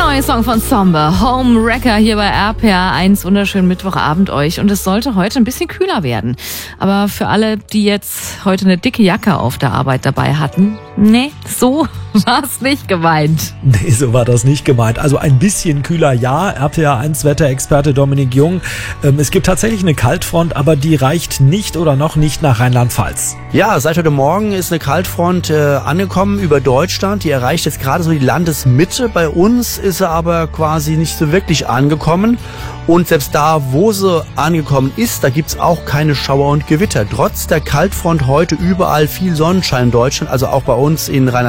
neue Song von Somber, Homewrecker hier bei RPR1. Wunderschönen Mittwochabend euch. Und es sollte heute ein bisschen kühler werden. Aber für alle, die jetzt heute eine dicke Jacke auf der Arbeit dabei hatten, nee, so war es nicht gemeint. Nee, so war das nicht gemeint. Also ein bisschen kühler, ja. RPR1 Wetterexperte Dominik Jung. Es gibt tatsächlich eine Kaltfront, aber die reicht nicht oder noch nicht nach Rheinland-Pfalz. Ja, seit heute Morgen ist eine Kaltfront angekommen über Deutschland. Die erreicht jetzt gerade so die Landesmitte. Bei uns ist sie aber quasi nicht so wirklich angekommen. Und selbst da, wo sie angekommen ist, da gibt's auch keine Schauer und Gewitter. Trotz der Kaltfront heute überall viel Sonnenschein in Deutschland, also auch bei uns in Rheinland-Pfalz.